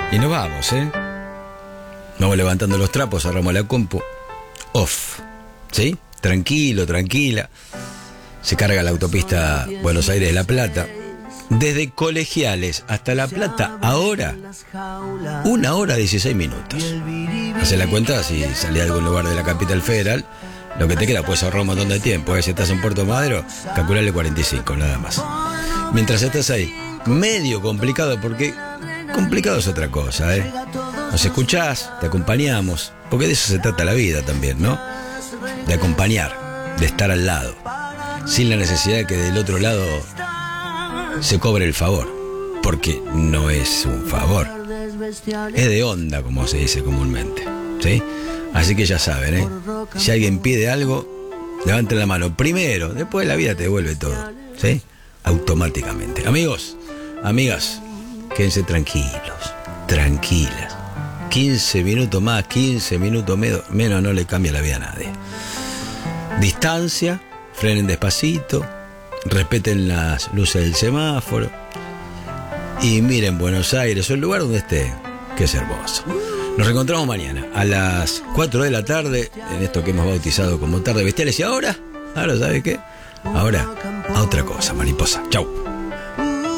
Y nos vamos, Vamos levantando los trapos, cerramos la compu. Off. ¿Sí? Tranquilo, tranquila. Se carga la autopista Buenos Aires-La Plata. Desde Colegiales hasta La Plata, ahora, 1 hora 16 minutos. Hace la cuenta, si salís de algún lugar de la capital federal, lo que te queda, puedes ahorrar un montón de tiempo. Si estás en Puerto Madero, calculale 45, nada más. Mientras estás ahí, medio complicado, porque complicado es otra cosa, Nos escuchás, te acompañamos, porque de eso se trata la vida también, ¿no? De acompañar, de estar al lado, sin la necesidad de que del otro lado se cobre el favor, porque no es un favor, es de onda, como se dice comúnmente, ¿sí? Así que ya saben, si alguien pide algo, levanten la mano primero, después la vida te devuelve todo, ¿sí? Automáticamente. Amigos, amigas, quédense tranquilos, tranquilas. 15 minutos más, 15 minutos menos no le cambia la vida a nadie. Distancia, frenen despacito, respeten las luces del semáforo y miren Buenos Aires o el lugar donde esté, que es hermoso. Nos reencontramos mañana a las 4 de la tarde en esto que hemos bautizado como Tarde Bestiales. Y ahora, ¿sabe qué? Ahora, a otra cosa, mariposa. Chau.